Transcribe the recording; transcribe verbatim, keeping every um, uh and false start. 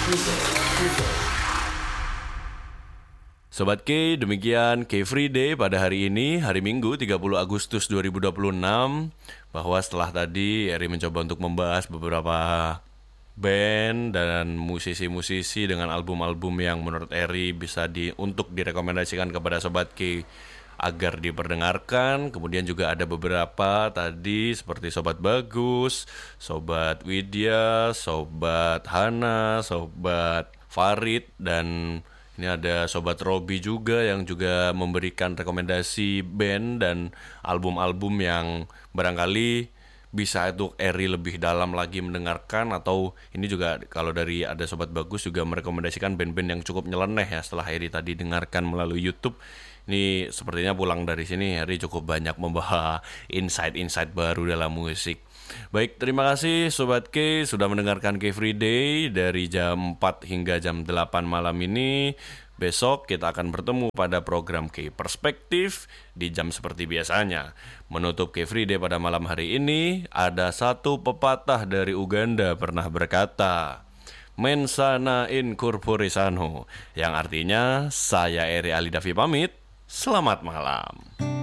Sobat K, demikian K Free Day pada hari ini, hari Minggu tiga puluh Agustus dua ribu dua puluh enam. Bahwa setelah tadi Eri mencoba untuk membahas beberapa band dan musisi-musisi dengan album-album yang menurut Eri bisa di untuk direkomendasikan kepada Sobat K agar diperdengarkan. Kemudian juga ada beberapa tadi seperti Sobat Bagus, Sobat Widya, Sobat Hana, Sobat Farid, dan ini ada Sobat Robi juga yang juga memberikan rekomendasi band dan album-album yang barangkali bisa untuk Eri lebih dalam lagi mendengarkan. Atau ini juga kalau dari ada Sobat Bagus juga merekomendasikan band-band yang cukup nyeleneh ya setelah Eri tadi dengarkan melalui YouTube. Ini sepertinya pulang dari sini Eri cukup banyak membawa insight-insight baru dalam musik. Baik, terima kasih Sobat K sudah mendengarkan K Free Day dari jam empat hingga jam delapan malam ini. Besok kita akan bertemu pada program K Perspektif di jam seperti biasanya. Menutup K Free Day pada malam hari ini, ada satu pepatah dari Uganda pernah berkata, Mensana in corpore sano, yang artinya saya Eri Alidavi pamit, selamat malam.